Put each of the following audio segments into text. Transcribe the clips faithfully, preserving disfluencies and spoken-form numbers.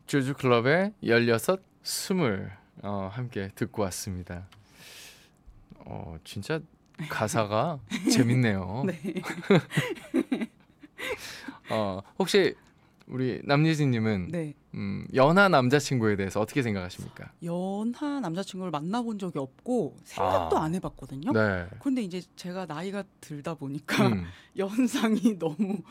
조주클럽의 열여섯, 스물 어, 함께 듣고 왔습니다. 어, 진짜 가사가 재밌네요. 네. 어, 혹시 우리 남예진님은 네. 음, 연하 남자친구에 대해서 어떻게 생각하십니까? 연하 남자친구를 만나본 적이 없고 생각도 아, 안 해봤거든요. 네. 그런데 이제 제가 나이가 들다 보니까 음, 연상이 너무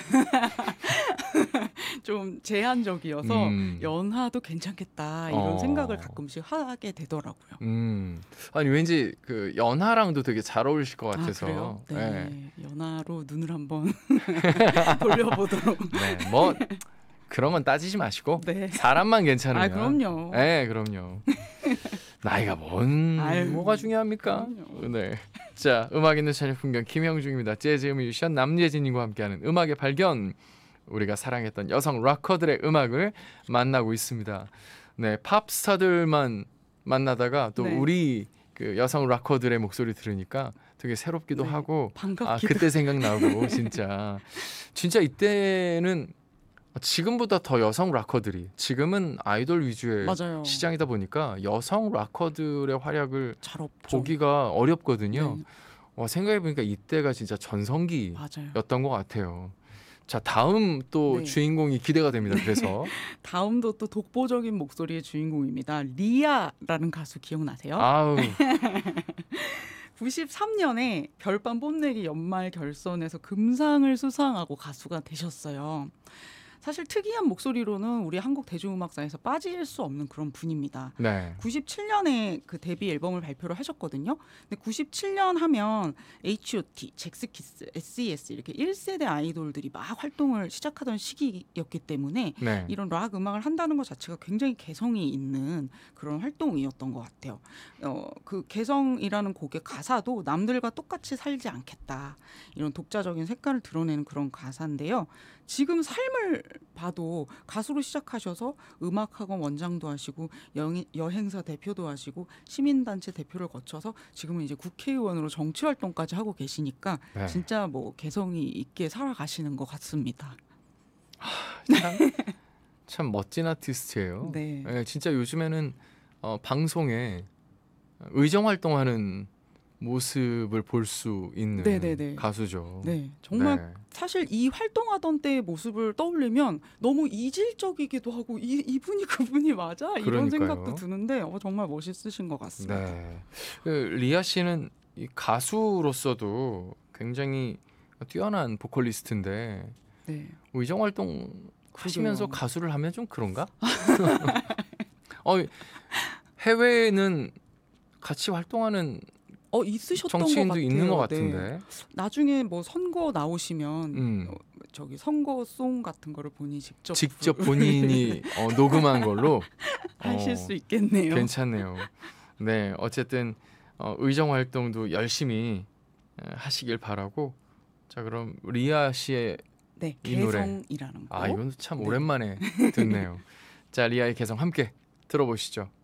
좀 제한적이어서 음, 연하도 괜찮겠다 이런 어, 생각을 가끔씩 하게 되더라고요. 음. 아니 왠지 그 연하랑도 되게 잘 어울리실 것 아, 그래요? 같아서. 네. 네. 연하로 눈을 한번 돌려보도록. 네, 뭐 그런 건 따지지 마시고 네. 사람만 괜찮으면. 아, 그럼요. 네, 그럼요. 나이가 뭔 아유, 뭐가 중요합니까? 그럼요. 네. 자, 음악 있는 저녁 풍경 김형중입니다. 재즈 뮤지션 남예진님과 함께하는 음악의 발견. 우리가 사랑했던 여성 락커들의 음악을 만나고 있습니다. 네, 팝스타들만 만나다가 또 네. 우리 그 여성 락커들의 목소리 들으니까 되게 새롭기도 네. 하고 아 반갑기도. 그때 생각나고 진짜 진짜 이때는 지금보다 더 여성 락커들이 지금은 아이돌 위주의 맞아요. 시장이다 보니까 여성 락커들의 활약을 잘 없죠. 보기가 어렵거든요. 네. 어, 생각해보니까 이때가 진짜 전성기였던 맞아요. 것 같아요. 자, 다음 또 네. 주인공이 기대가 됩니다. 그래서 다음도 또 독보적인 목소리의 주인공입니다. 리아라는 가수 기억나세요? 아우 구십삼 년에 별밤 뽐내기 연말 결선에서 금상을 수상하고 가수가 되셨어요. 사실 특이한 목소리로는 우리 한국 대중음악사에서 빠질 수 없는 그런 분입니다. 네. 구십칠 년에 그 데뷔 앨범을 발표를 하셨거든요. 근데 구십칠 년 하면 에이치 오 티, 잭스키스, 에스 이 에스 이렇게 일 세대 아이돌들이 막 활동을 시작하던 시기였기 때문에 네. 이런 락 음악을 한다는 것 자체가 굉장히 개성이 있는 그런 활동이었던 것 같아요. 어, 그 개성이라는 곡의 가사도 남들과 똑같이 살지 않겠다. 이런 독자적인 색깔을 드러내는 그런 가사인데요. 지금 삶을 봐도 가수로 시작하셔서 음악학원 원장도 하시고 여, 여행사 대표도 하시고 시민단체 대표를 거쳐서 지금은 이제 국회의원으로 정치활동까지 하고 계시니까 네. 진짜 뭐 개성이 있게 살아가시는 것 같습니다. 참, 참 멋진 아티스트예요. 네. 네, 진짜 요즘에는 어, 방송에 의정 활동하는 모습을 볼 수 있는 네네네. 가수죠. 네, 정말 네. 사실 이 활동하던 때의 모습을 떠올리면 너무 이질적이기도 하고 이, 이분이 그분이 맞아? 이런 그러니까요. 생각도 드는데 어, 정말 멋있으신 것 같습니다. 네. 그 리아 씨는 이 가수로서도 굉장히 뛰어난 보컬리스트인데 네, 의정 활동 하시면서 그러게요. 가수를 하면 좀 그런가? 어, 해외에는 같이 활동하는 어 있으셨던 것 정치인도 같아요. 있는 것 네. 같은데. 나중에 뭐 선거 나오시면 음. 어, 저기 선거송 같은 거를 본인이 직접 직접 본인이 어, 녹음한 걸로 하실 어, 수 있겠네요. 괜찮네요. 네, 어쨌든 어, 의정 활동도 열심히 에, 하시길 바라고. 자, 그럼 리아 씨의 네, 이 노래. 개성이라는 거. 아, 이건 참 네. 오랜만에 듣네요. 자, 리아의 개성 함께 들어보시죠.